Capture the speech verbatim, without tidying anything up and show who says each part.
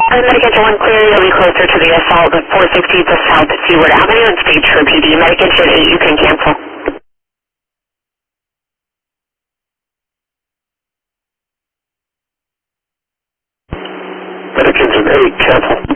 Speaker 1: I'm going to get to one clear. You'll be closer to the assault at four sixty to South Seward Avenue and stage for P D. Medication eight, you can cancel.
Speaker 2: Medication eight, cancel.